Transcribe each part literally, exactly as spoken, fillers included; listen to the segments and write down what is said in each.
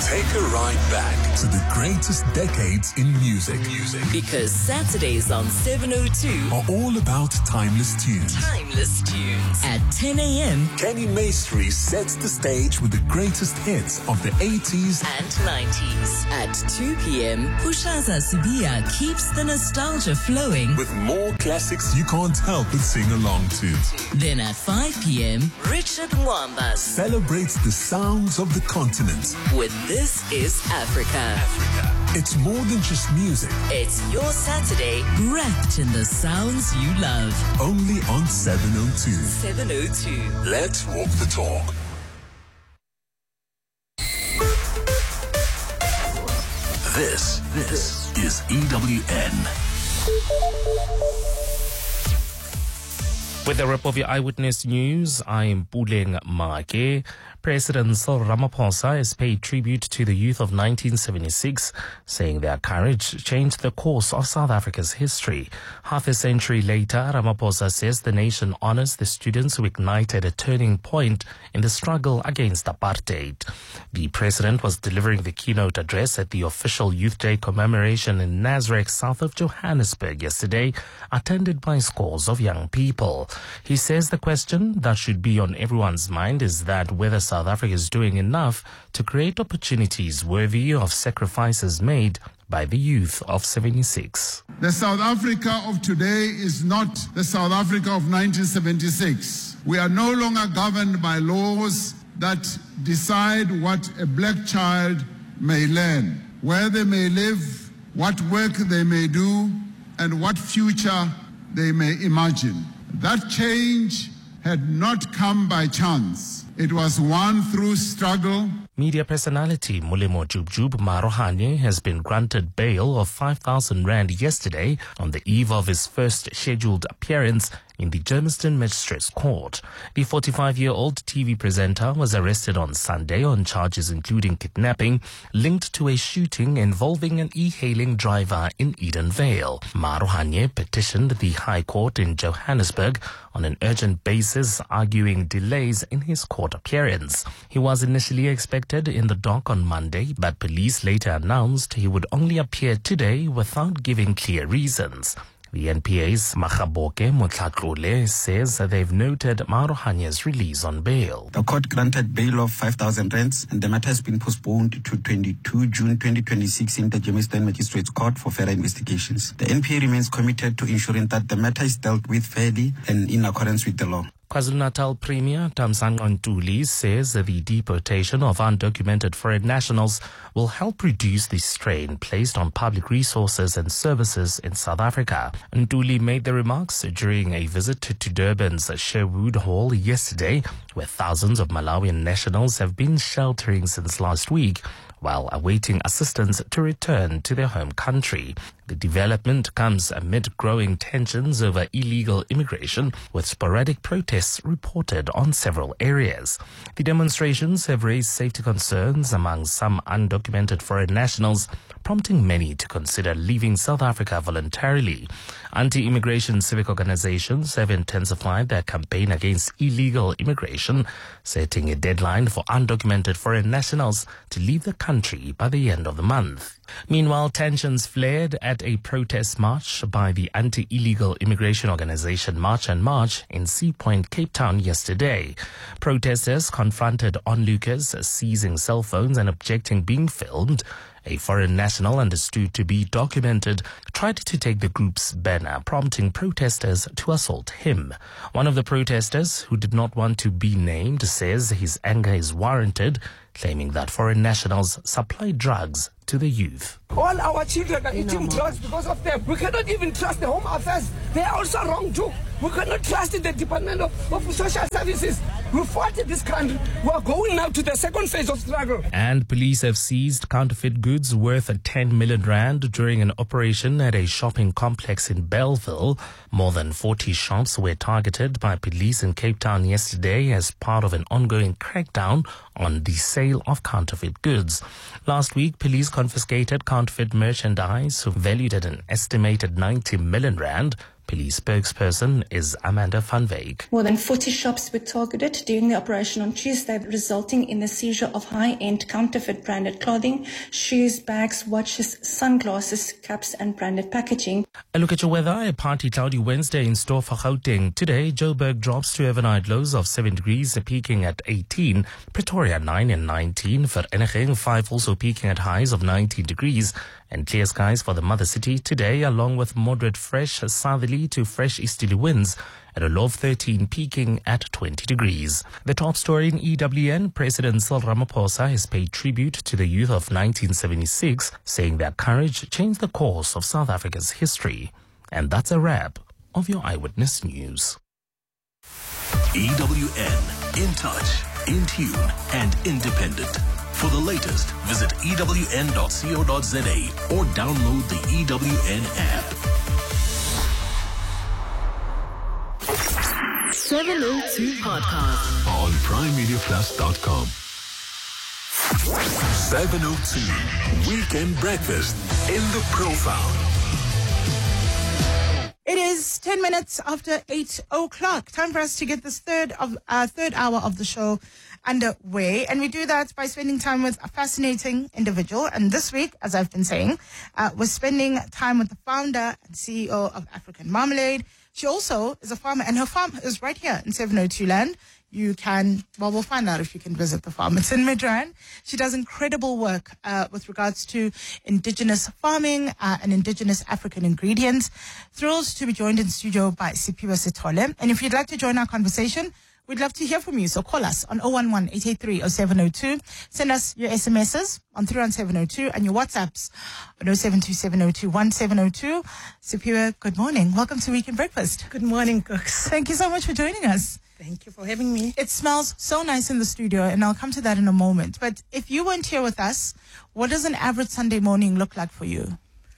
Take a ride back to the greatest decades in music. Music. Because Saturdays on seven oh two are all about timeless tunes. Timeless tunes. At ten a.m. Kenny Maestri sets the stage with the greatest hits of the eighties and nineties. At two p.m. Pushaza Sibia keeps the nostalgia flowing with more classics you can't help but sing along to. Then at five p.m. Richard Mwamba celebrates the sounds of the continent with This Is Africa. Africa. It's more than just music. It's your Saturday wrapped in the sounds you love. Only on seven oh two. seven oh two. Let's walk the talk. This, this is E W N. With the wrap of your Eyewitness News, I'm Puleng Make. President Cyril Ramaphosa has paid tribute to the youth of nineteen seventy-six, saying their courage changed the course of South Africa's history. Half a century later, Ramaphosa says the nation honors the students who ignited a turning point in the struggle against apartheid. The president was delivering the keynote address at the official Youth Day commemoration in Nasrec, south of Johannesburg yesterday, attended by scores of young people. He says the question that should be on everyone's mind is that whether South Africa is doing enough to create opportunities worthy of sacrifices made by the youth of seventy-six. The South Africa of today is not the South Africa of nineteen seventy-six. We are no longer governed by laws that decide what a black child may learn, where they may live, what work they may do, and what future they may imagine. That change had not come by chance. It was won through struggle. Media personality Mulemo Jubjub Marohane has been granted bail of five thousand rand yesterday on the eve of his first scheduled appearance in the Germiston Magistrates Court. The forty-five-year-old T V presenter was arrested on Sunday on charges including kidnapping linked to a shooting involving an e-hailing driver in Edenvale. Marohane petitioned the High Court in Johannesburg on an urgent basis, arguing delays in his court appearance. He was initially expected in the dock on Monday, but police later announced he would only appear today without giving clear reasons. The N P A's Makhaboke Mutlatlole says that they've noted Marohane's release on bail. The court granted bail of five thousand rands and the matter has been postponed to twenty-second of June twenty twenty-six in the Germiston Magistrates Court for further investigations. The N P A remains committed to ensuring that the matter is dealt with fairly and in accordance with the law. KwaZulu-Natal Premier Thamsanqa Ntuli says that the deportation of undocumented foreign nationals will help reduce the strain placed on public resources and services in South Africa. Ntuli made the remarks during a visit to Durban's Sherwood Hall yesterday, where thousands of Malawian nationals have been sheltering since last week while awaiting assistance to return to their home country. The development comes amid growing tensions over illegal immigration, with sporadic protests reported on several areas. The demonstrations have raised safety concerns among some undocumented foreign nationals, prompting many to consider leaving South Africa voluntarily. Anti-immigration civic organizations have intensified their campaign against illegal immigration, setting a deadline for undocumented foreign nationals to leave the country by the end of the month. Meanwhile, tensions flared at a protest march by the anti-illegal immigration organization March and March in Sea Point, Cape Town yesterday. Protesters confronted onlookers seizing cell phones and objecting being filmed. A foreign national understood to be documented tried to take the group's banner, prompting protesters to assault him. One of the protesters, who did not want to be named, says his anger is warranted, claiming that foreign nationals supply drugs to the youth. All our children are eating drugs because of them. We cannot even trust the Home Affairs. They are also wrong too. We cannot trust the Department of, of Social Services. We fought in this country. We are going now to the second phase of struggle. And police have seized counterfeit goods worth ten million rand during an operation at a shopping complex in Bellville. More than forty shops were targeted by police in Cape Town yesterday as part of an ongoing crackdown on the sale of counterfeit goods. Last week, police confiscated counterfeit merchandise valued at an estimated ninety million rand. Police spokesperson is Amanda van Wyk. More than forty shops were targeted during the operation on Tuesday, resulting in the seizure of high-end counterfeit branded clothing, shoes, bags, watches, sunglasses, caps and branded packaging. A look at your weather. A partly cloudy Wednesday in store for Gauteng. Today, Joburg drops to overnight lows of seven degrees, peaking at eighteen. Pretoria nine and nineteen. Vereeniging five also peaking at highs of nineteen degrees. And clear skies for the mother city today, along with moderate fresh southerly to fresh easterly winds at a low of thirteen, peaking at twenty degrees. The top story in E W N, President Cyril Ramaphosa has paid tribute to the youth of nineteen seventy-six, saying their courage changed the course of South Africa's history. And that's a wrap of your Eyewitness News. E W N, in touch, in tune, and independent. For the latest, visit E W N dot co dot za or download the E W N app. seven oh two Podcast On prime media plus dot com. seven oh two Weekend Breakfast in the Profile. It is ten minutes after eight o'clock. Time for us to get this third of uh, third hour of the show underway, and we do that by spending time with a fascinating individual. And this week, as I've been saying, uh, we're spending time with the founder and C E O of African Marmalade. She also is a farmer, and her farm is right here in seven oh two Land. You can, well, we'll find out if you can visit the farm. It's in Midrand. She does incredible work uh, with regards to indigenous farming uh, and indigenous African ingredients. Thrilled to be joined in studio by Siphiwe Sithole. And if you'd like to join our conversation, we'd love to hear from you. So call us on oh one one, eight eight three, oh seven oh two. Send us your S M Ses on three one seven oh two and your WhatsApps on oh seven two seven oh two one seven oh two. Siphiwe, good morning. Welcome to Weekend Breakfast. Good morning, Cooks. Thank you so much for joining us. Thank you for having me. It smells so nice in the studio, and I'll come to that in a moment. But if you weren't here with us, what does an average Sunday morning look like for you?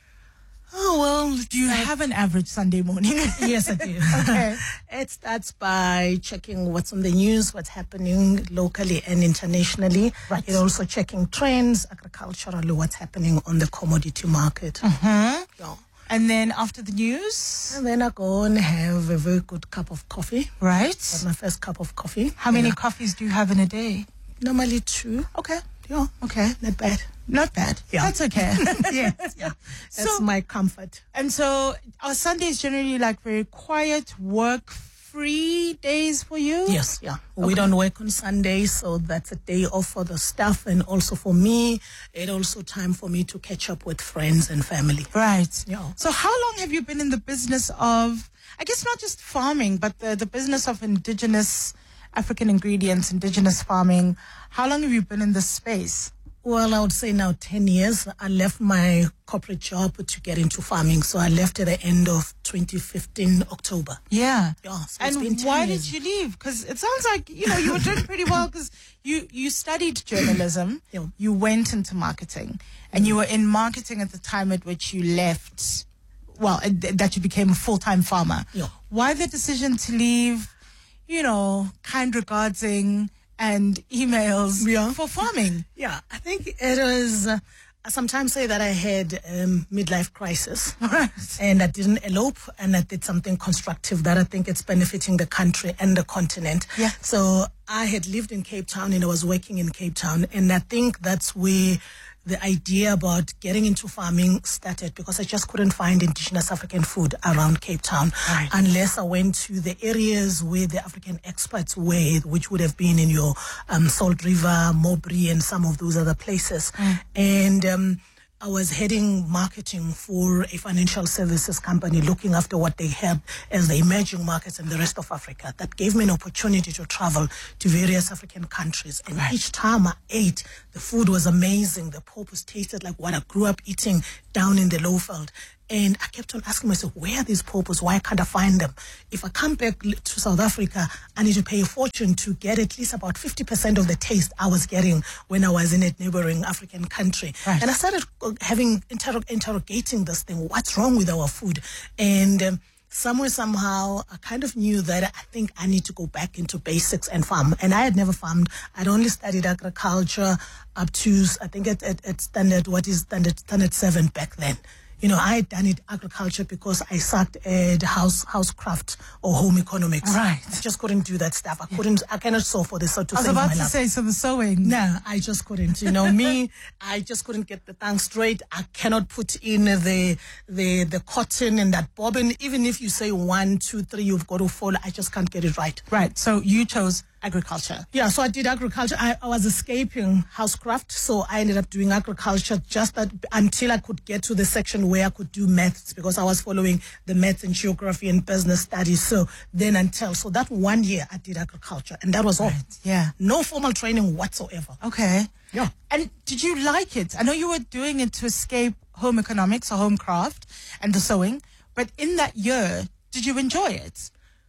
Oh, well, do you have an average Sunday morning? Yes, I do. Okay. It starts by checking what's on the news, what's happening locally and internationally. Right. It also checking trends, agriculturally, what's happening on the commodity market. Uh-huh. Yeah. And then after the news? And then I go and have a very good cup of coffee. Right. That's my first cup of coffee. How many yeah. coffees do you have in a day? Normally two. Okay. Yeah. Okay. Not bad. Not bad. Yeah. That's okay. Yes. Yeah. That's So- my comfort. And so our Sundays generally like very quiet, work-free days for you? Yes, yeah. We Okay. don't work on Sundays, so that's a day off for the staff and also for me. It's also time for me to catch up with friends and family. Right. Yeah. So how long have you been in the business of, I guess not just farming, but the, the business of indigenous African ingredients, indigenous farming? How long have you been in this space? Well, I would say now ten years. I left my corporate job to get into farming, so I left at the end of twenty fifteen, October. Yeah. Yeah, so it's been And ten why years. did you leave? Because it sounds like, you know, you were doing pretty well because you, you studied journalism, Yeah. you went into marketing, and you were in marketing at the time at which you left, well, uh, th- that you became a full-time farmer. Yeah. Why the decision to leave, you know, kind regarding and emails Yeah. for farming? Yeah, I think it was, uh, I sometimes say that I had um, midlife crisis. Right. And I didn't elope, and I did something constructive that I think it's benefiting the country and the continent. Yeah. So I had lived in Cape Town and I was working in Cape Town, and I think that's where the idea about getting into farming started, because I just couldn't find indigenous African food around Cape Town Right. unless I went to the areas where the African experts were, which would have been in your um, Salt River, Mowbray, and some of those other places. And um, I was heading marketing for a financial services company, looking after what they had as the emerging markets in the rest of Africa. That gave me an opportunity to travel to various African countries. And Right. each time I ate, the food was amazing. The porpoise tasted like what I grew up eating down in the Lowveld. And I kept on asking myself, where are these porpoise? Why can't I find them? If I come back l- to South Africa, I need to pay a fortune to get at least about fifty percent of the taste I was getting when I was in a neighboring African country. Right. And I started uh, having interrog- interrogating this thing. What's wrong with our food? And um, somewhere, somehow, I kind of knew that I think I need to go back into basics and farm. And I had never farmed. I'd only studied agriculture up to, I think, at, at, at standard, what is standard, standard seven back then. You know, I had done it agriculture because I sucked at house housecraft or home economics. Right. I just couldn't do that stuff. I couldn't, I cannot sew for this, so to I was save about my to life. say, so the sewing. No, I just couldn't. You know, me, I just couldn't get the thing straight. I cannot put in the the the cotton and that bobbin. Even if you say one, two, three, you've got to follow. I just can't get it right. Right. So you chose agriculture. Yeah, so I did agriculture. I, I was escaping housecraft, so I ended up doing agriculture just that until I could get to the section where I could do maths, because I was following the maths and geography and business studies. So then until, so that one year I did agriculture, and that was all. Right. Yeah. No formal training whatsoever. Okay. Yeah. And did you like it? I know you were doing it to escape home economics or home craft and the sewing, but in that year, did you enjoy it?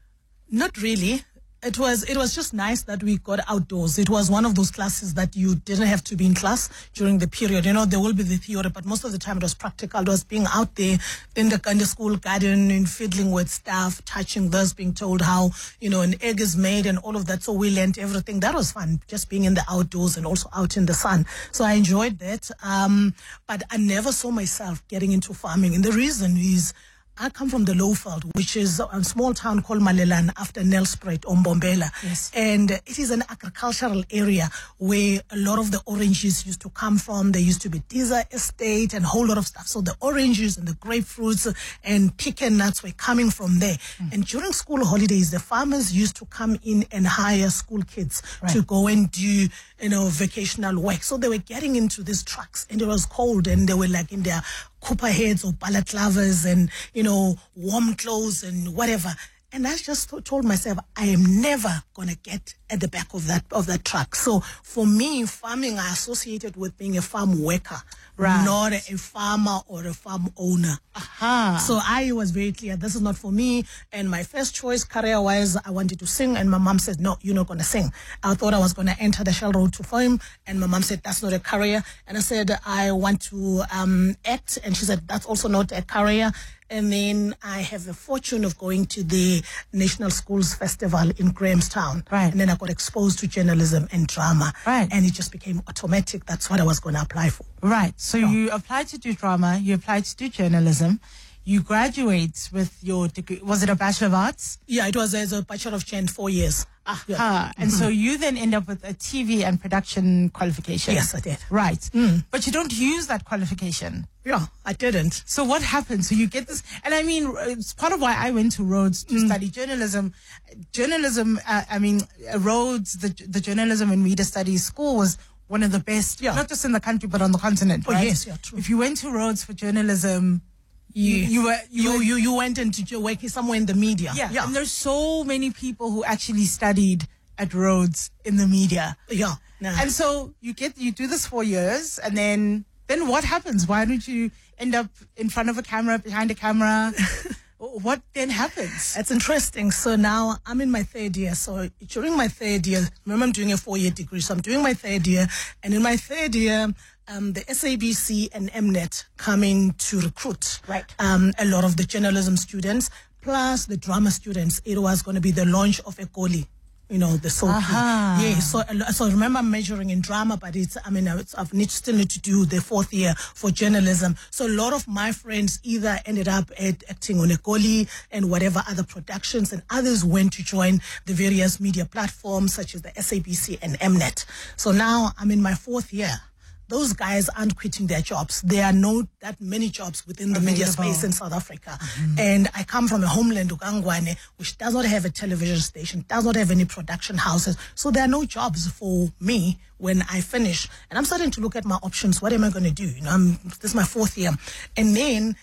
Not really. It was it was just nice that we got outdoors. It was one of those classes that you didn't have to be in class during the period. You know, there will be the theory, but most of the time it was practical. It was being out there in the, in the school garden and fiddling with stuff, touching this, being told how, you know, an egg is made and all of that. So we learned everything. That was fun, just being in the outdoors and also out in the sun. So I enjoyed that. Um, but I never saw myself getting into farming. And the reason is, I come from the Lowveld, which is a small town called Malelan after Nelspruit or Mbombela. Yes. And it is an agricultural area where a lot of the oranges used to come from. There used to be Diza Estate and a whole lot of stuff. So the oranges and the grapefruits and pecan nuts were coming from there. Mm. And during school holidays, the farmers used to come in and hire school kids right. to go and do, you know, vocational work. So they were getting into these trucks, and it was cold, and they were like in their copper heads or balaclavas and, you know, warm clothes and whatever. And I just told myself, I am never going to get at the back of that of that truck. So for me, farming, I associated with being a farm worker, right. not a farmer or a farm owner. Aha. So I was very clear, this is not for me. And my first choice, career-wise, I wanted to sing. And my mom said, no, you're not going to sing. I thought I was going to enter the Shell Road to Fame. And my mom said, that's not a career. And I said, I want to um, act. And she said, that's also not a career. And then I have the fortune of going to the National Schools Festival in Grahamstown. Right. And then I got exposed to journalism and drama. Right. And it just became automatic. That's what I was going to apply for. Right. So yeah. you applied to do drama. You applied to do journalism. You graduate with your degree. Was it a Bachelor of Arts? Yeah, it was as a Bachelor of Gen, four years. Aha. Yeah. And mm-hmm. so you then end up with a T V and production qualification. Yes, I did. Right. Mm. But you don't use that qualification. Yeah, I didn't. So what happened? So you get this, and I mean, it's part of why I went to Rhodes to mm. study journalism. Journalism, uh, I mean, Rhodes, the the journalism and media studies school was one of the best, yeah. not just in the country, but on the continent, oh, right? yes, yeah, true. If you went to Rhodes for journalism, you, yeah. you were, you, you, were, you, you went into working somewhere in the media. Yeah. yeah. And there's so many people who actually studied at Rhodes in the media. Yeah. Nah. And so you get, you do this for years, and then, then what happens? Why don't you end up in front of a camera, behind a camera? What then happens? It's interesting. So now I'm in my third year. So during my third year, remember I'm doing a four-year degree. So I'm doing my third year. And in my third year, um, the S A B C and Mnet coming to recruit right. um, a lot of the journalism students, plus the drama students. It was going to be the launch of Ekoli. You know, the soapy. Yeah, so so remember I'm measuring in drama, but it's, I mean, it's, I've need, still need to do the fourth year for journalism. So a lot of my friends either ended up at, acting on Ekoli and whatever other productions, and others went to join the various media platforms such as the S A B C and Mnet. So now I'm in my fourth year. Those guys aren't quitting their jobs. There are no that many jobs within the Available. media space in South Africa. Mm-hmm. And I come from a homeland, Ukangwane, which does not have a television station, does not have any production houses. So there are no jobs for me when I finish. And I'm starting to look at my options. What am I going to do? You know, I'm, this is my fourth year. And then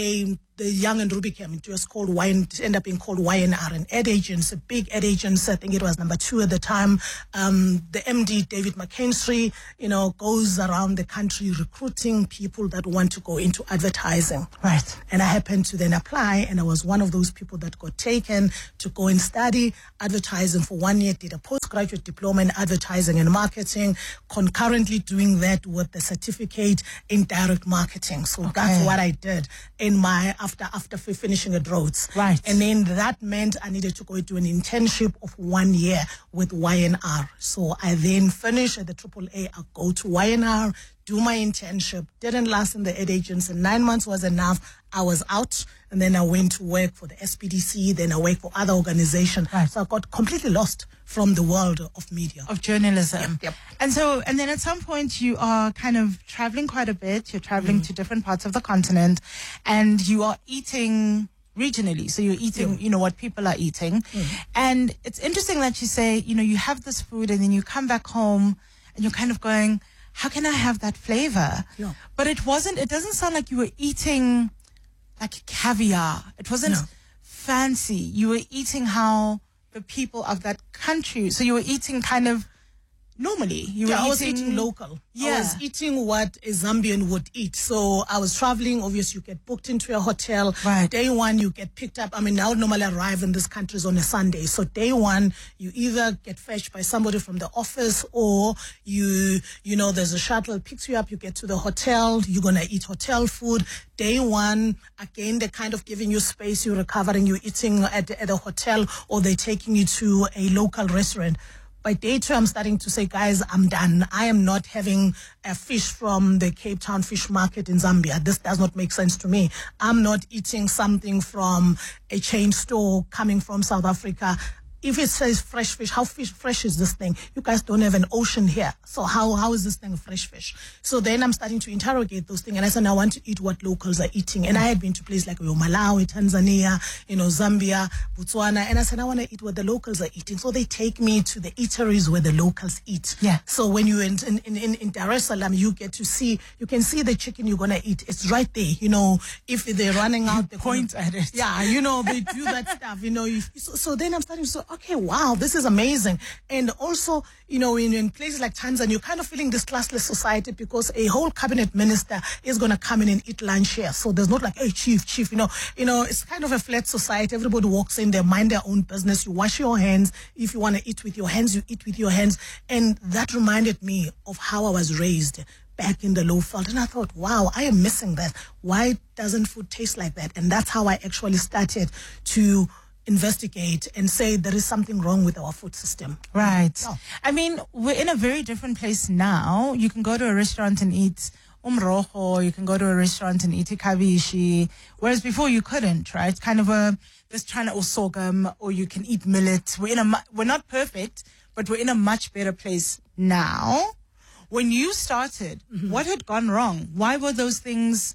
a the Young and Ruby came into us called Y N, ended up being called Y N R, an ad agency, a big ad agency. I think it was number two at the time. Um, the M D, David McKinstry, you know, goes around the country recruiting people that want to go into advertising. Right. And I happened to then apply, and I was one of those people that got taken to go and study advertising for one year, did a postgraduate diploma in advertising and marketing, concurrently doing that with the certificate in direct marketing. So okay. that's what I did in my after after finishing at Rhodes. Right. And then that meant I needed to go do an internship of one year with Y N R. So I then finished at the triple A. I go to Y N R, do my internship. Didn't last in the ad agency. Nine months was enough. I was out, and then I went to work for the S P D C. Then I worked for other organizations. Right. So I got completely lost from the world of media. Of journalism. Yep, yep. And so, and then at some point you are kind of traveling quite a bit. You're traveling mm. to different parts of the continent, and you are eating regionally. So you're eating, yeah. you know, what people are eating. Mm. And it's interesting that you say, you know, you have this food and then you come back home and you're kind of going, how can I have that flavor? Yeah. But it wasn't, it doesn't sound like you were eating like caviar. It wasn't no. fancy. You were eating how the people of that country, so you were eating kind of normally. You yeah, were I was eating, eating local. Yeah. I was eating what a Zambian would eat. So I was traveling. Obviously, you get booked into a hotel. Right. Day one, you get picked up. I mean, I would normally arrive in this country on a Sunday. So day one, you either get fetched by somebody from the office, or you, you know, there's a shuttle picks you up. You get to the hotel. You're gonna eat hotel food. Day one, again, they're kind of giving you space. You're recovering. You're eating at the, at the hotel, or they're taking you to a local restaurant. By day two, I'm starting to say, guys, I'm done. I am not having a fish from the Cape Town fish market in Zambia. This does not make sense to me. I'm not eating something from a chain store coming from South Africa. If it says fresh fish, how fish, fresh is this thing? You guys don't have an ocean here. So how, how is this thing a fresh fish? So then I'm starting to interrogate those things. And I said, I want to eat what locals are eating. And I had been to places like Malawi, Tanzania, you know, Zambia, Botswana. And I said, I want to eat what the locals are eating. So they take me to the eateries where the locals eat. Yeah. So when you're in, in, in, in Dar es Salaam, you get to see, you can see the chicken you're going to eat. It's right there. You know, if they're running out, they point at it. Yeah, you know, they do that stuff, you know. If, so, so then I'm starting to say, okay, wow, this is amazing. And also, you know, in, in places like Tanzania, you're kind of feeling this classless society because a whole cabinet minister is going to come in and eat lunch here. So there's not like, hey, chief, chief, you know, you know, it's kind of a flat society. Everybody walks in, they mind their own business. You wash your hands. If you want to eat with your hands, you eat with your hands. And that reminded me of how I was raised back in the low veld. And I thought, wow, I am missing that. Why doesn't food taste like that? And that's how I actually started to investigate and say there is something wrong with our food system. Right. Oh. I mean, we're in a very different place now. You can go to a restaurant and eat umroho, you can go to a restaurant and eat ikabishi, whereas before you couldn't, right? It's kind of a, this China or sorghum, or you can eat millet. We're in a, we're not perfect, but we're in a much better place now. When you started, mm-hmm. what had gone wrong? Why were those things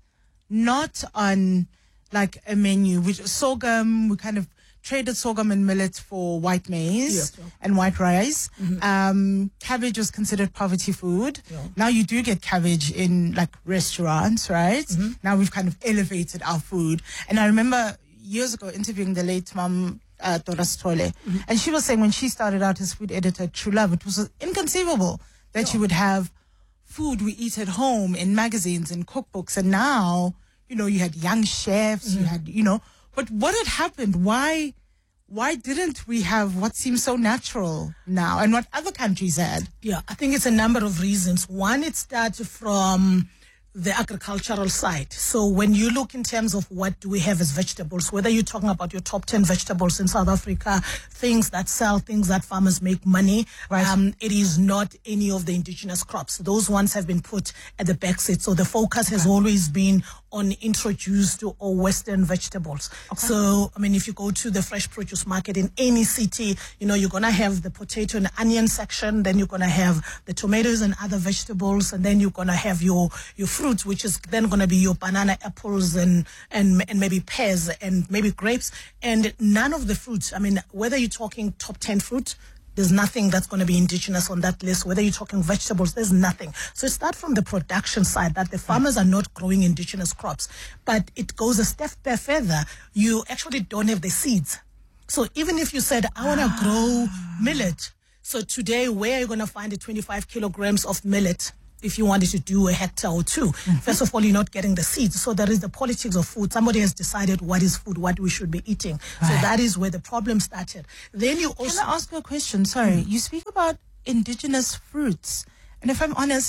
not on like a menu? Which sorghum, we kind of traded sorghum and millet for white maize yeah, yeah. and white rice. Mm-hmm. Um, cabbage was considered poverty food. Yeah. Now you do get cabbage in like restaurants, right? Mm-hmm. Now we've kind of elevated our food. And I remember years ago interviewing the late mom, uh, Dora Stole, mm-hmm. and she was saying when she started out as food editor at True Love, it was inconceivable that yeah. you would have food we eat at home in magazines and cookbooks. And now, you know, you had young chefs, mm-hmm. you had, you know, but what had happened? Why, why didn't we have what seems so natural now and what other countries had? Yeah, I think it's a number of reasons. One, it started from the agricultural side. So when you look in terms of what do we have as vegetables, whether you're talking about your top ten vegetables in South Africa, things that sell, things that farmers make money, right. um, it is not any of the indigenous crops. Those ones have been put at the back seat. So the focus has okay. always been on introduced or Western vegetables. Okay. So, I mean, if you go to the fresh produce market in any city, you know, you're going to have the potato and onion section, then you're going to have the tomatoes and other vegetables, and then you're going to have your, your fruits, which is then going to be your banana, apples, and, and, and maybe pears and maybe grapes. And none of the fruits, I mean, whether you're talking top ten fruit, there's nothing that's going to be indigenous on that list. Whether you're talking vegetables, there's nothing. So it starts from the production side that the farmers are not growing indigenous crops. But it goes a step further. You actually don't have the seeds. So even if you said, I want to ah. grow millet. So today, where are you going to find the twenty-five kilograms of millet? If you wanted to do a hectare or two, mm-hmm. first of all, you're not getting the seeds. So there is the politics of food. Somebody has decided what is food, what we should be eating. Right. So that is where the problem started. Then you also... Can I ask you a question? Sorry. Mm. You speak about indigenous fruits. And if I'm honest,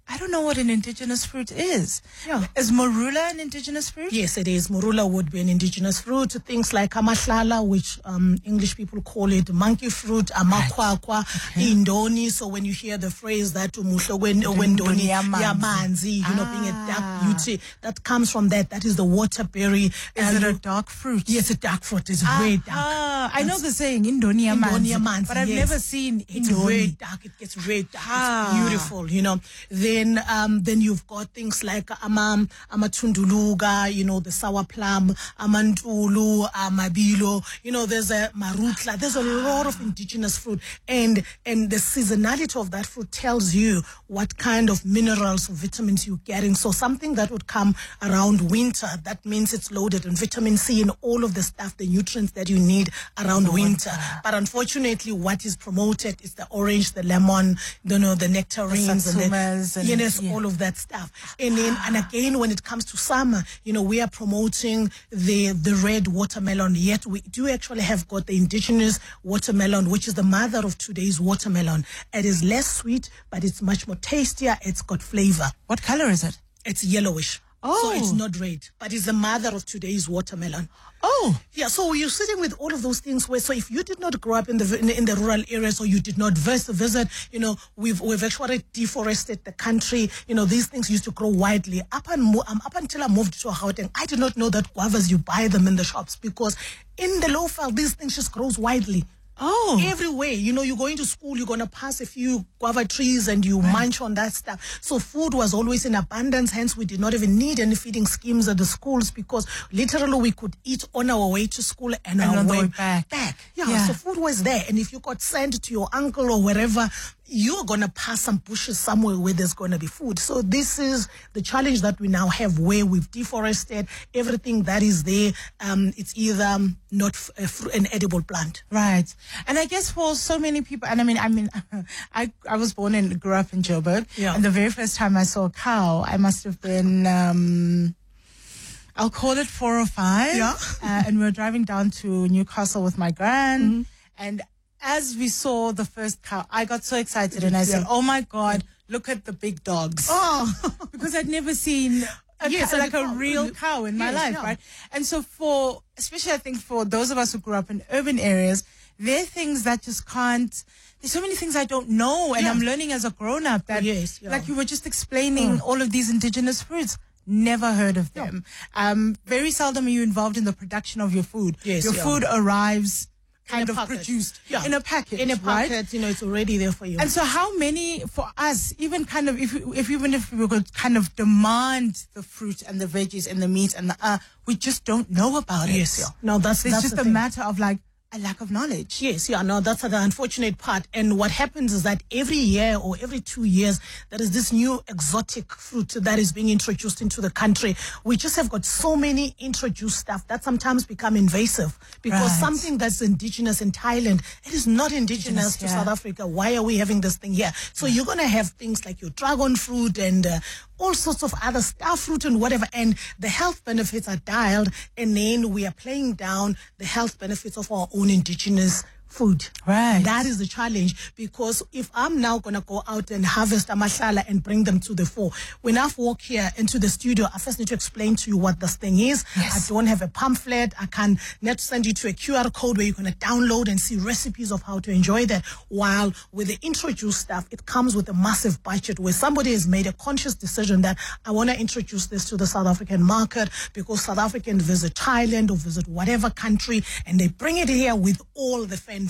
I don't know what an indigenous fruit is. Yeah. Is marula an indigenous fruit? Yes, it is. Marula would be an indigenous fruit. Things like amahlala, which um, English people call it monkey fruit, amakwakwa, okay. indoni. So when you hear the phrase that umuhlo wendoni yamanzi, you know, being a dark beauty, that comes from that. That is the waterberry. Is uh, it a dark fruit? Yes, a dark fruit. It's ah, very dark. Ah, I know the saying indoni yamanzi, but I've yes. never seen indoni. It's very dark. It gets very dark. Ah. It's beautiful, you know. Then, um, then you've got things like amam, amatunduluga, you know, the sour plum, amantulu, amabilo, you know, there's a marutla. There's a lot of indigenous fruit, and and the seasonality of that fruit tells you what kind of minerals or vitamins you're getting. So something that would come around winter, that means it's loaded in vitamin C and all of the stuff, the nutrients that you need around winter. But unfortunately, what is promoted is the orange, the lemon, you know, the nectarines, the and, the, and yes, yeah. all of that stuff. And then, and again, when it comes to summer, you know, we are promoting the the red watermelon. Yet we do actually have got the indigenous watermelon, which is the mother of today's watermelon. It is less sweet, but it's much more tastier. It's got flavor. What color is it? It's yellowish. Oh. So it's not red, but it's the mother of today's watermelon. Oh. Yeah, so you're sitting with all of those things where, so if you did not grow up in the in, in the rural areas, or you did not visit, visit, you know, we've we've actually deforested the country. You know, these things used to grow widely. Up, and mo- um, up until I moved to Gauteng, I did not know that guavas, you buy them in the shops, because in the low-file, these things just grows widely. Oh. Everywhere. You know, you're going to school, you're going to pass a few guava trees and you right. munch on that stuff. So food was always in abundance. Hence, we did not even need any feeding schemes at the schools, because literally we could eat on our way to school and, and our on way, way back. back. Yeah, yeah. So food was there. And if you got sent to your uncle or wherever, you're going to pass some bushes somewhere where there's going to be food. So this is the challenge that we now have, where we've deforested everything that is there. Um, it's either not f- a fr- an edible plant. Right. And I guess for so many people, and I mean, I mean, I, I was born and grew up in Joburg. Yeah. And the very first time I saw a cow, I must have been, um, I'll call it four or five. Yeah. Uh, and we were driving down to Newcastle with my gran. Mm-hmm. And as we saw the first cow, I got so excited and I said, yeah. oh my God, look at the big dogs. Oh, because I'd never seen a yes, cow, like a cow. real cow in my yes, life, yeah. right? And so for, especially I think for those of us who grew up in urban areas, there are things that just can't, there's so many things I don't know, and yeah. I'm learning as a grown-up that, yes, yeah. like you were just explaining mm. all of these indigenous fruits. Never heard of them. Yeah. Um, very seldom are you involved in the production of your food. Yes, your yeah. food arrives kind of packet. produced yeah. in a package, in a packet, right? You know, it's already there for you. And so how many, for us, even kind of, if, if even if we could kind of demand the fruit and the veggies and the meat and the, uh, we just don't know about yes, it. Yeah. No, that's, it's that's just the a thing. matter of like, a lack of knowledge. Yes, yeah, no, that's the unfortunate part. And what happens is that every year or every two years, there is this new exotic fruit that is being introduced into the country. We just have got so many introduced stuff that sometimes become invasive, because right. something that's indigenous in Thailand, it is not indigenous, indigenous to yeah. South Africa. Why are we having this thing here? So yeah. you're going to have things like your dragon fruit and uh, all sorts of other star fruit and whatever, and the health benefits are dialed, and then we are playing down the health benefits of our own indigenous food. Right. That is the challenge, because if I'm now going to go out and harvest amahlala and bring them to the fore, when I walk here into the studio, I first need to explain to you what this thing is. Yes. I don't have a pamphlet. I can net send you to a Q R code where you're going to download and see recipes of how to enjoy that. While with the introduced stuff, it comes with a massive budget where somebody has made a conscious decision that I want to introduce this to the South African market, because South Africans visit Thailand or visit whatever country and they bring it here with all the fanfare.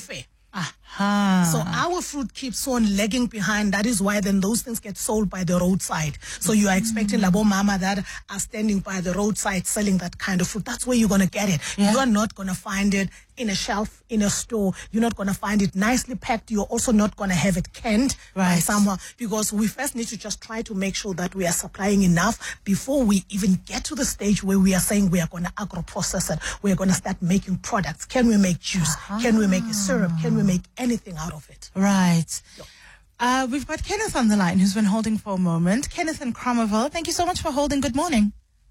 Aha. So our fruit keeps on lagging behind. That is why then those things get sold by the roadside. So you are expecting mm. labo mama that are standing by the roadside selling that kind of fruit. That's where you're going to get it. Yeah. You are not going to find it in a shelf, in a store. You're not going to find it nicely packed. You're also not going to have it canned right. by someone, because we first need to just try to make sure that we are supplying enough before we even get to the stage where we are saying we are going to agro-process it. We are going to start making products. Can we make juice? Uh-huh. Can we make a syrup? Can we make anything out of it? Right. Yeah. Uh, we've got Kenneth on the line, who's been holding for a moment. Kenneth in Cromerville, thank you so much for holding. Good morning.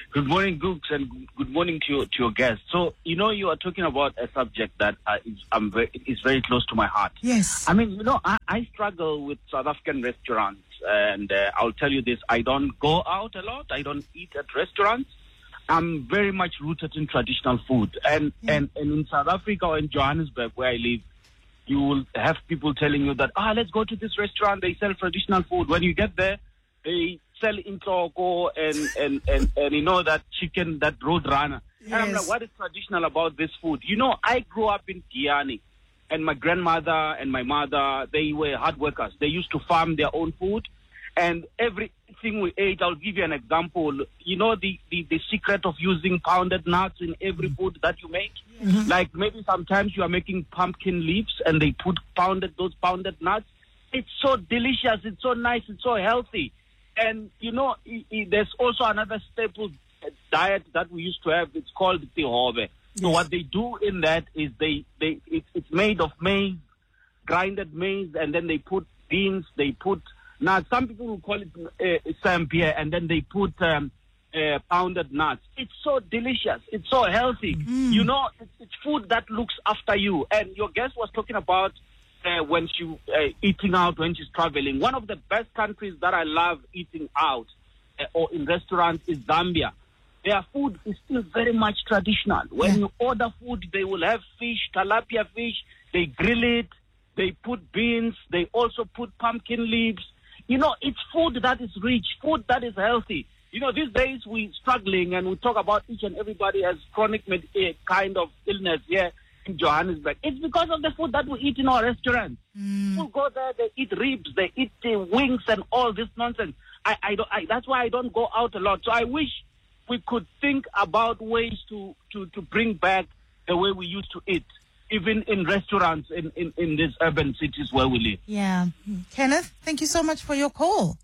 Good morning, Gooks, and good morning to your, to your guests. So, you know, you are talking about a subject that uh, is, um, very, is very close to my heart. Yes. I mean, you know, I, I struggle with South African restaurants, and uh, I'll tell you this, I don't go out a lot. I don't eat at restaurants. I'm very much rooted in traditional food. And, yeah. and, and in South Africa or in Johannesburg, where I live, you will have people telling you that, ah, let's go to this restaurant. They sell traditional food. When you get there, they sell intloko and, and, and, and you know, that chicken, that road runner. Yes. And I'm like, what is traditional about this food? You know, I grew up in Giyani, and my grandmother and my mother, they were hard workers. They used to farm their own food, and everything we ate, I'll give you an example. You know, the, the, the secret of using pounded nuts in every food that you make? Mm-hmm. Like maybe sometimes you are making pumpkin leaves and they put pounded, those pounded nuts. It's so delicious. It's so nice. It's so healthy. And, you know, I, I, there's also another staple diet that we used to have. It's called tihobe. Yes. So what they do in that is they, they it, it's made of maize, grinded maize, and then they put beans, they put, now some people will call it uh, sampia, and then they put um, uh, pounded nuts. It's so delicious. It's so healthy. Mm. You know, it's, it's food that looks after you. And your guest was talking about Uh, when she uh, eating out when she's traveling. One of the best countries that I love eating out uh, or in restaurants is Zambia. Their food is still very much traditional. When yeah. you order food, they will have fish, tilapia fish. They grill it. They put beans. They also put pumpkin leaves. You know, it's food that is rich, food that is healthy. You know, these days we're struggling and we talk about each and everybody has chronic med- uh, kind of illness here. In Johannesburg. It's because of the food that we eat in our restaurants. Mm. People go there, they eat ribs, they eat uh, wings and all this nonsense. I, I don't, I, that's why I don't go out a lot. So I wish we could think about ways to, to, to bring back the way we used to eat, even in restaurants in, in, in these urban cities where we live. Yeah. Kenneth, thank you so much for your call.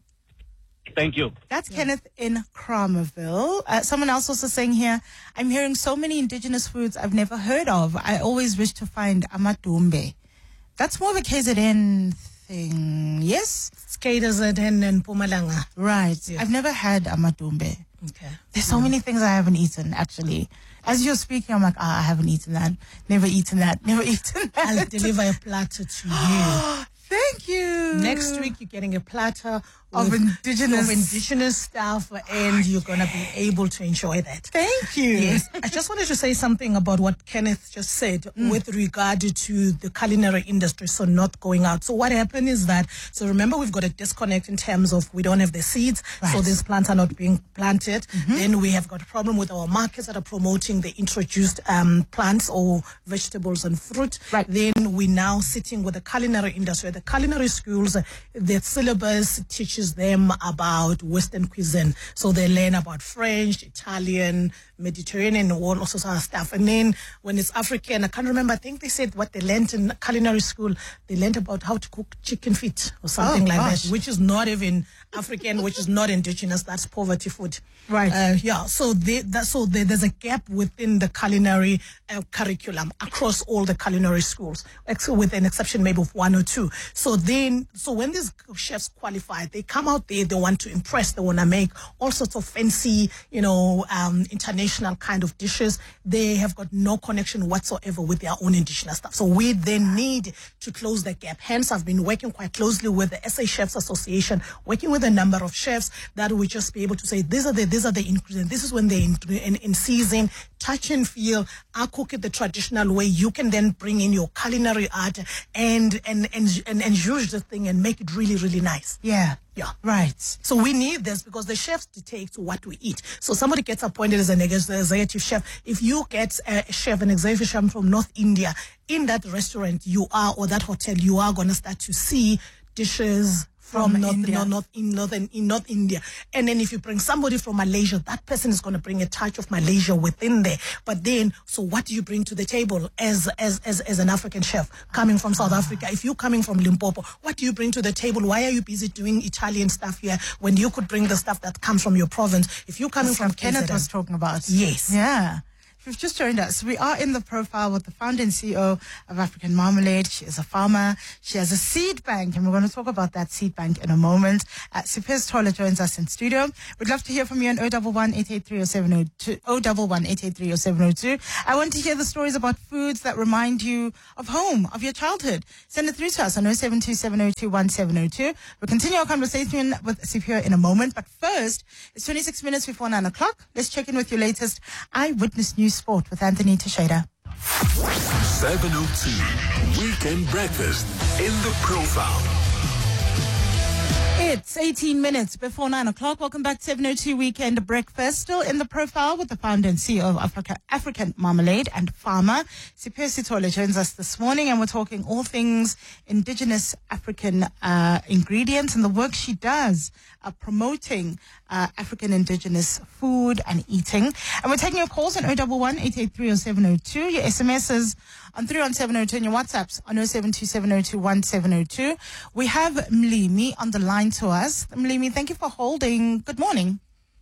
Thank you. That's yeah. Kenneth in Cromerville. Uh, someone else also saying here, I'm hearing so many indigenous foods I've never heard of. I always wish to find amadumbe. That's more of a K Z N thing, yes? It's K Z N and Mpumalanga. Right. Yeah. I've never had amadumbe. Okay. There's so yeah. many things I haven't eaten, actually. As you're speaking, I'm like, ah, I haven't eaten that. Never eaten that. Never eaten that. I'll deliver a platter to you. Thank you. Next week, you're getting a platter of indigenous of indigenous stuff, and you're going to be able to enjoy that. Thank you. Yes. I just wanted to say something about what Kenneth just said mm. with regard to the culinary industry, so not going out. So what happened is that, so remember, we've got a disconnect in terms of we don't have the seeds, right. so these plants are not being planted. Mm-hmm. Then we have got a problem with our markets that are promoting the introduced um, plants or vegetables and fruit. Right. Then we're now sitting with the culinary industry. The culinary schools, the syllabus teaches them about Western cuisine. So they learn about French, Italian, Mediterranean, all sorts of stuff. And then when it's African, I can't remember, I think they said what they learned in culinary school, they learned about how to cook chicken feet or something oh, like gosh. that, which is not even African, which is not indigenous. That's poverty food. Right. Uh, yeah. So they, that, so they, there's a gap within the culinary uh, curriculum across all the culinary schools, with an exception maybe of one or two. So then, so when these chefs qualify, they come out there, they want to impress, they want to make all sorts of fancy, you know, um, international kind of dishes. They have got no connection whatsoever with their own indigenous stuff. So we then need to close the gap. Hence, I've been working quite closely with the S A Chefs Association, working with a number of chefs that will just be able to say, these are the, these are the ingredients, this is when they're in, in, in season, touch and feel, I cook it the traditional way. You can then bring in your culinary art and, and, and, and, and use the thing and make it really, really nice. Yeah. Yeah. Right. So we need this because the chefs dictate what we eat. So somebody gets appointed as an executive chef. If you get a chef, an executive chef from North India, in that restaurant you are, or that hotel, you are going to start to see dishes from, from North, India. No, not in Northern, in North India. And then if you bring somebody from Malaysia, that person is going to bring a touch of Malaysia within there. But then, so what do you bring to the table as as as, as an African chef coming from South Africa? If you're coming from Limpopo, what do you bring to the table? Why are you busy doing Italian stuff here when you could bring the stuff that comes from your province? If you're coming That's from Kenneth K Z N, was talking about. Yes. Yeah. If you've just joined us, we are in the profile with the founder and C E O of African Marmalade. She is a farmer. She has a seed bank, and we're going to talk about that seed bank in a moment. Uh, Siphiwe Sithole joins us in studio. We'd love to hear from you on zero one one, eight eight three, zero seven zero two. zero one one, eight eight three, zero seven zero two. I want to hear the stories about foods that remind you of home, of your childhood. Send it through to us on zero seven two, seven zero two, one seven zero two. We'll continue our conversation with Siphiwe in a moment, but first, it's twenty-six minutes before nine o'clock. Let's check in with your latest Eyewitness News Sport with Anthony Teixeira. seven oh two Weekend Breakfast in the Profile. It's eighteen minutes before nine o'clock. Welcome back to seven oh two Weekend Breakfast. Still in the profile with the founder and C E O of Africa, African Marmalade and farmer. Siphiwe Sithole joins us this morning, and we're talking all things indigenous African uh, ingredients and the work she does uh, promoting uh, African indigenous food and eating. And we're taking your calls on zero one one, eight eight three, zero seven zero two, your S M Ses on three one seven zero two, and your WhatsApps on zero seven two, seven zero two, one seven zero two. We have Mlimi on the line to us. Mlimi, thank you for holding. Good morning.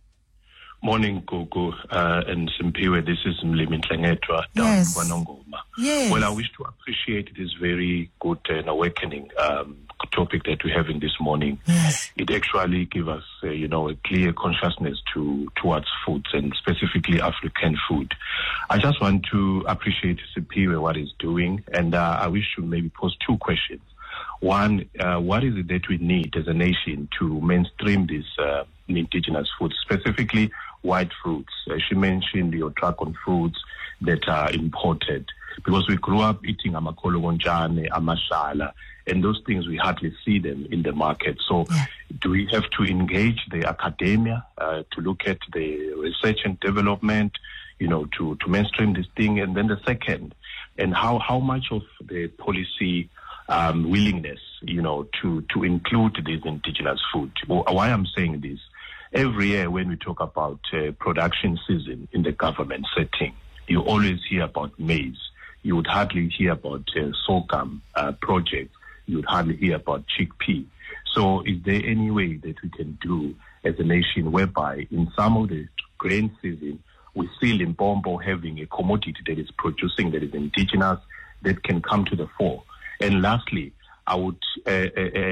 Morning, Gugu, uh, and Simpiwe. This is Mlimi Tlengetwa down Yes. Wanongoma. Yes. Well, I wish to appreciate this very good and awakening um, topic that we're having this morning. Yes. It actually gives us, uh, you know, a clear consciousness to towards foods and specifically African food. I just want to appreciate Simpiwe what he's doing, and uh, I wish to maybe pose two questions. One, uh, what is it that we need as a nation to mainstream this uh, indigenous food, specifically white fruits? Uh, she mentioned your dragon fruits that are imported, because we grew up eating amakologonjane, amashala, and those things we hardly see them in the market. So Yeah. do we have to engage the academia uh, to look at the research and development, you know, to, to mainstream this thing? And then the second, and how, how much of the policy um, willingness, you know, to, to include these indigenous food? Why I'm saying this, every year when we talk about uh, production season in the government setting, you always hear about maize. You would hardly hear about uh, sorghum uh, projects. You would hardly hear about chickpea. So is there any way that we can do as a nation whereby in some of the grain season, we see Limpopo having a commodity that is producing, that is indigenous, that can come to the fore? And lastly, I would uh, uh,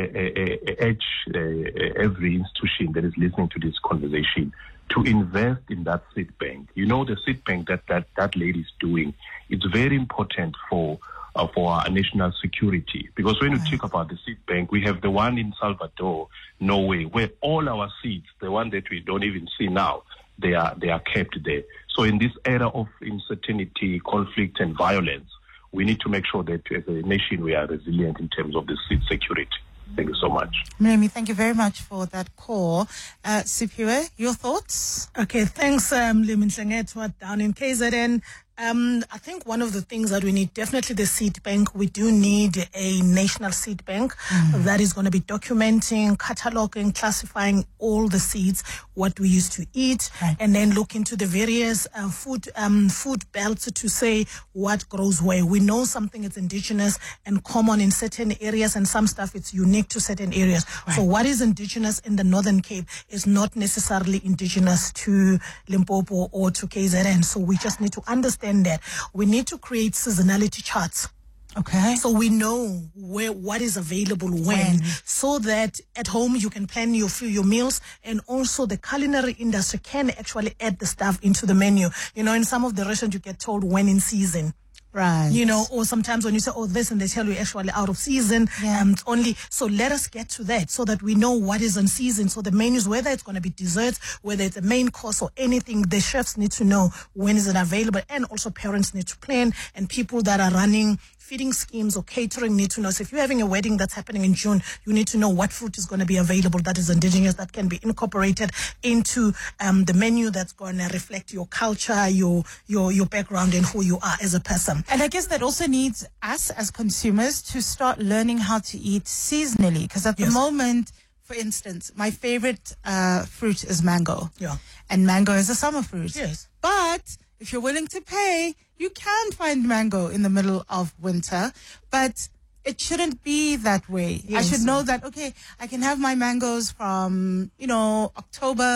uh, uh, urge uh, every institution that is listening to this conversation to invest in that seed bank. You know, the seed bank that that, that lady is doing, it's very important for uh, for our national security. Because when you talk about the seed bank, we have the one in Salvador, Norway, where all our seeds, the one that we don't even see now, they are they are kept there. So in this era of uncertainty, conflict, and violence, we need to make sure that as a nation we are resilient in terms of the seed security. Thank you so much. Mlimi, thank you very much for that call. Uh, Siphiwe, your thoughts? Okay, thanks, um, Mlimi Tlengetwa down in K Z N. Um, I think one of the things that we need, definitely the seed bank. We do need a national seed bank mm. that is going to be documenting, cataloging, classifying all the seeds, what we used to eat, right. and then look into the various uh, food um, food belts to say what grows where. We know something is indigenous and common in certain areas, and some stuff it's unique to certain areas. Right. So what is indigenous in the Northern Cape is not necessarily indigenous to Limpopo or to K Z N. So we just need to understand that. We need to create seasonality charts. Okay. So we know where what is available when, When. so that at home you can plan your your meals, and also the culinary industry can actually add the stuff into the menu. You know, in some of the restaurants you get told when in season. Right. You know, or sometimes when you say, oh, this, and they tell you actually out of season, Yeah. um, it's only, so let us get to that so that we know what is on season. So the menus, whether it's going to be desserts, whether it's a main course or anything, the chefs need to know when is it available, and also parents need to plan, and people that are running feeding schemes or catering need to know. So if you're having a wedding that's happening in June, you need to know what fruit is going to be available that is indigenous, that can be incorporated into um, the menu, that's going to reflect your culture, your your your background, and who you are as a person. And I guess that also needs us as consumers to start learning how to eat seasonally. Because at Yes. the moment, for instance, my favorite uh, fruit is mango. Yeah. And mango is a summer fruit. Yes. But if you're willing to pay, you can find mango in the middle of winter. But it shouldn't be that way. Yes. I should know that, okay, I can have my mangoes from, you know, October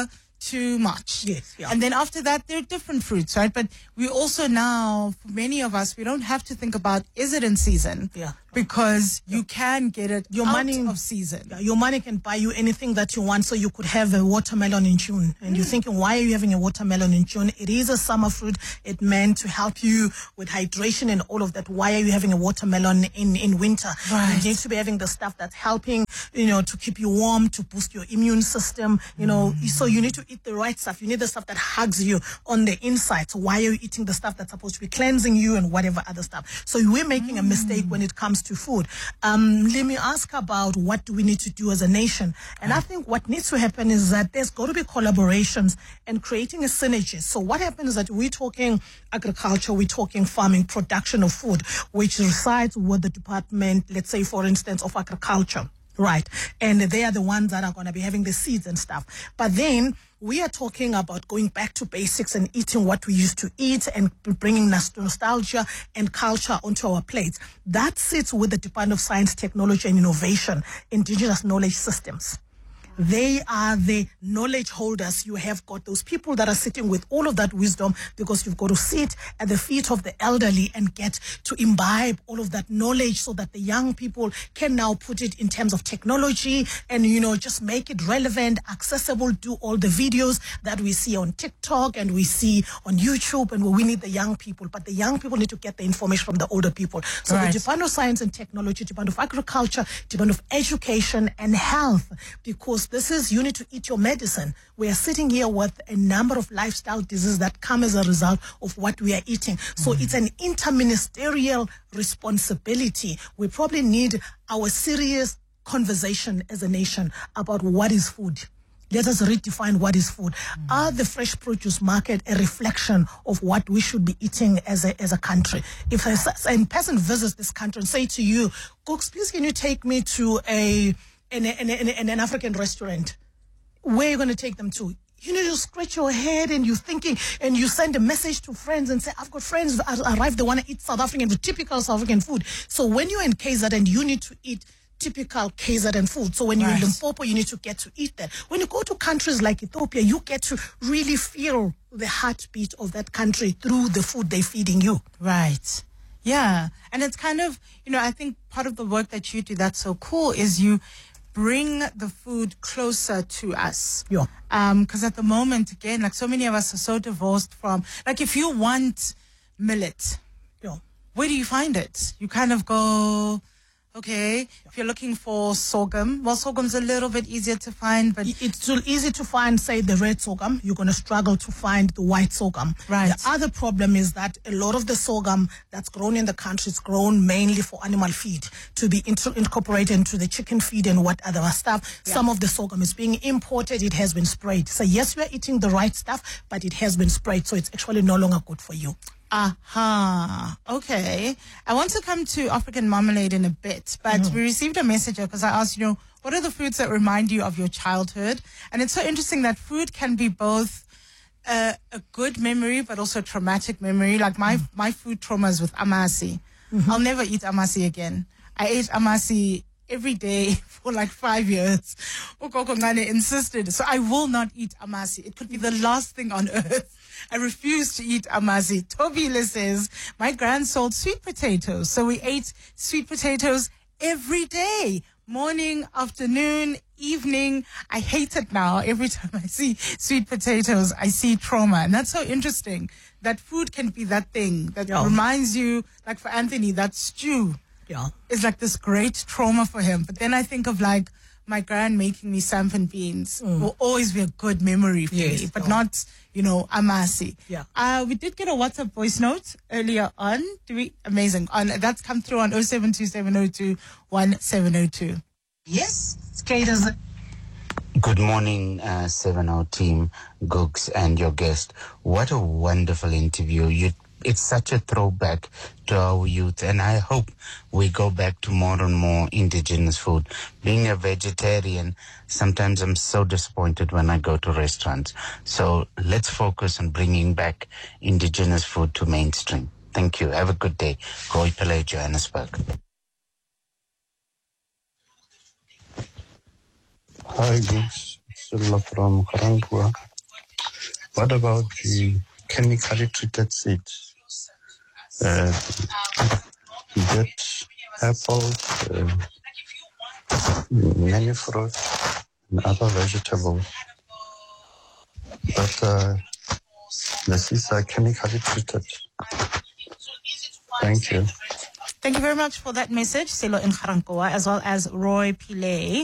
too much. Yes, yeah. And then after that, there are different fruits, right? But we also now, for many of us, we don't have to think about, is it in season? Yeah. Because you can get it Your out money of season. Yeah, your money can buy you anything that you want. So you could have a watermelon in June. And mm. you're thinking, why are you having a watermelon in June? It is a summer fruit. It meant to help you with hydration and all of that. Why are you having a watermelon in, in winter? Right. You need to be having the stuff that's helping, you know, to keep you warm, to boost your immune system, you know. Mm. So you need to eat the right stuff. You need the stuff that hugs you on the inside. So why are you eating the stuff that's supposed to be cleansing you and whatever other stuff? So we're making mm. a mistake when it comes to food. Um, let me ask about what do we need to do as a nation. And I think what needs to happen is that there's got to be collaborations and creating a synergy. So what happens is that we're talking agriculture, we're talking farming, production of food, which resides with the department, let's say, for instance, of agriculture. Right. And they are the ones that are going to be having the seeds and stuff. But then we are talking about going back to basics and eating what we used to eat and bringing nostalgia and culture onto our plates. That sits with the Department of Science, Technology and Innovation, Indigenous Knowledge Systems. They are the knowledge holders. You have got those people that are sitting with all of that wisdom, because you've got to sit at the feet of the elderly and get to imbibe all of that knowledge so that the young people can now put it in terms of technology and, you know, just make it relevant, accessible, do all the videos that we see on TikTok and we see on YouTube, and we need the young people. But the young people need to get the information from the older people. So Right. the Department of Science and Technology, Department of Agriculture, Department of Education and Health, because this is, you need to eat your medicine. We are sitting here with a number of lifestyle diseases that come as a result of what we are eating. So it's an interministerial responsibility. We probably need our serious conversation as a nation about what is food. Let us redefine what is food. Mm. Are the fresh produce market a reflection of what we should be eating as a as a country? If a, a person visits this country and say to you, Cooks, please can you take me to a an, an, an, an African restaurant? Where are you going to take them to? You need to scratch your head and you're thinking, and you send a message to friends and say, I've got friends that arrived, they want to eat South African, typical South African food. So when you're in K Z N, you need to eat typical K Z N food. So when you're Right. in Limpopo, you need to get to eat that. When you go to countries like Ethiopia, you get to really feel the heartbeat of that country through the food they're feeding you. Right. Yeah. And it's kind of, you know, I think part of the work that you do that's so cool is you bring the food closer to us. Yeah. Um, because at the moment, again, like so many of us are so divorced from, like if you want millet, Yeah. where do you find it? You kind of go, okay, if you're looking for sorghum, well, sorghum's a little bit easier to find, but It- It's too easy to find, say, the red sorghum. You're going to struggle to find the white sorghum. Right. The other problem is that a lot of the sorghum that's grown in the country is grown mainly for animal feed, to be inter- incorporated into the chicken feed and what other stuff. Yeah. Some of the sorghum is being imported. It has been sprayed. So yes, you are eating the right stuff, but it has been sprayed. So it's actually no longer good for you. Aha. Okay. I want to come to African marmalade in a bit, but we received a message because I asked, you know, what are the foods that remind you of your childhood? And it's so interesting that food can be both uh, a good memory, but also a traumatic memory. Like my, my food trauma is with amasi. I'll never eat amasi again. I ate amasi every day for like five years. Ukoko Ngane insisted. So I will not eat amasi. It could be the last thing on earth. I refuse to eat amasi. Tobile says, my grand sold sweet potatoes. So we ate sweet potatoes every day. Morning, afternoon, evening. I hate it now. Every time I see sweet potatoes, I see trauma. And that's so interesting that food can be that thing that Yeah. reminds you, like for Anthony, that stew Yeah. is like this great trauma for him. But then I think of like my gran making me sampan beans will always be a good memory for Yes, me, but yeah. not, you know, amasi. Yeah. Uh, we did get a WhatsApp voice note earlier on. Do we? Amazing. On that's come through on oh seven two seven oh two one seven oh two. Yes. Straight as a- Good morning, uh, seven oh team, Gooks, and your guest. What a wonderful interview. You, it's such a throwback to our youth, and I hope we go back to more and more indigenous food. Being a vegetarian, sometimes I'm so disappointed when I go to restaurants. So let's focus on bringing back indigenous food to mainstream. Thank you. Have a good day. Roy Pillay, Johannesburg. Hi, Gooks. Silla from Karangua. What about the chemically treated seeds? Uh, you get apples, uh, many fruits, and other vegetables. But uh, the seeds are chemically treated. Thank you. Thank you very much for that message, Selo in Garankoa, as well as Roy Pillay.